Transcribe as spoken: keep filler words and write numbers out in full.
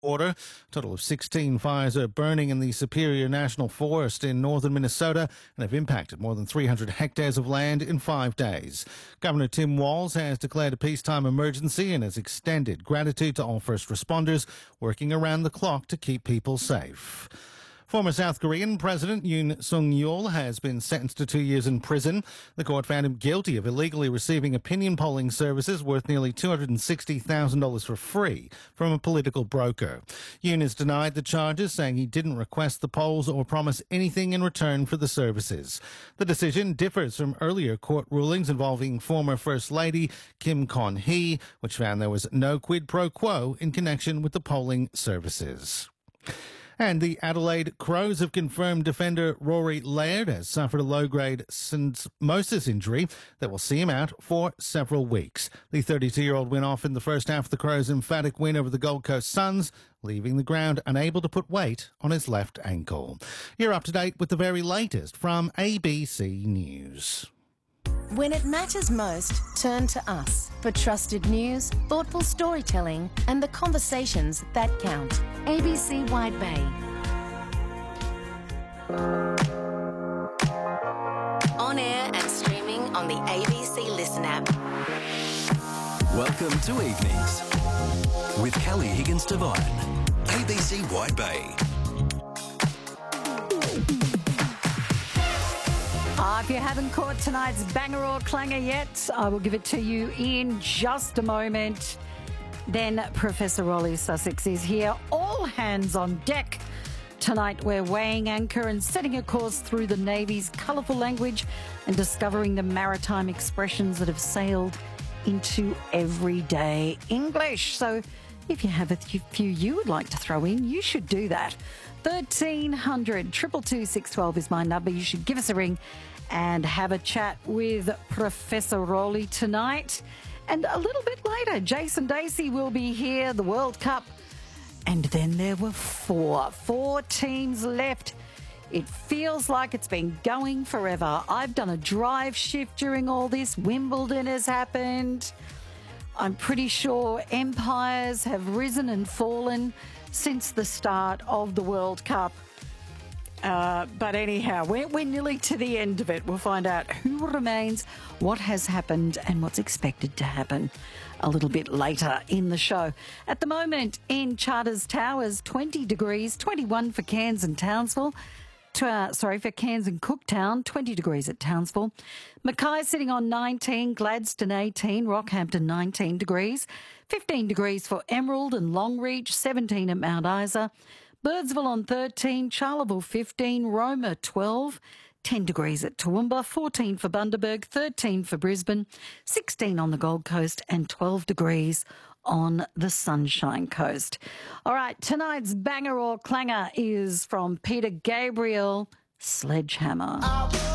Order. A total of sixteen fires are burning in the Superior National Forest in northern Minnesota and have impacted more than three hundred hectares of land in five days. Governor Tim Walz has declared a peacetime emergency and has extended gratitude to all first responders working around the clock to keep people safe. Former South Korean President Yoon Suk-yeol has been sentenced to two years in prison. The court found him guilty of illegally receiving opinion polling services worth nearly two hundred sixty thousand dollars for free from a political broker. Yoon has denied the charges, saying he didn't request the polls or promise anything in return for the services. The decision differs from earlier court rulings involving former First Lady Kim Kon-hee, which found there was no quid pro quo in connection with the polling services. And the Adelaide Crows have confirmed defender Rory Laird has suffered a low-grade syndesmosis injury that will see him out for several weeks. The thirty-two-year-old went off in the first half of the Crows' emphatic win over the Gold Coast Suns, leaving the ground unable to put weight on his left ankle. You're up to date with the very latest from A B C News. When it matters most, turn to us for trusted news, thoughtful storytelling and the conversations that count. A B C Wide Bay. On air and streaming on the A B C Listen app. Welcome to Evenings with Kelly Higgins-Devine, A B C Wide Bay. Uh, if you haven't caught tonight's banger or clanger yet, I will give it to you in just a moment. Then Professor Rolly Sussex is here. All hands on deck. Tonight we're weighing anchor and setting a course through the Navy's colourful language and discovering the maritime expressions that have sailed into everyday English. So if you have a few you would like to throw in, you should do that. thirteen hundred, two two two, six one two is my number. You should give us a ring and have a chat with Professor Rolly tonight. And a little bit later, Jason Dacey will be here, the World Cup. And then there were four, four teams left. It feels like it's been going forever. I've done a drive shift during all this. Wimbledon has happened. I'm pretty sure empires have risen and fallen since the start of the World Cup. Uh, but anyhow, we're, we're nearly to the end of it. We'll find out who remains, what has happened and what's expected to happen a little bit later in the show. At the moment in Charters Towers, twenty degrees, twenty-one for Cairns and Townsville. To, uh, sorry, for Cairns and Cooktown, twenty degrees at Townsville. Mackay sitting on nineteen, Gladstone eighteen, Rockhampton nineteen degrees, fifteen degrees for Emerald and Longreach, seventeen at Mount Isa. Birdsville on thirteen, Charleville fifteen, Roma twelve, ten degrees at Toowoomba, fourteen for Bundaberg, thirteen for Brisbane, sixteen on the Gold Coast and twelve degrees on the Sunshine Coast. All right, tonight's banger or clanger is from Peter Gabriel, Sledgehammer.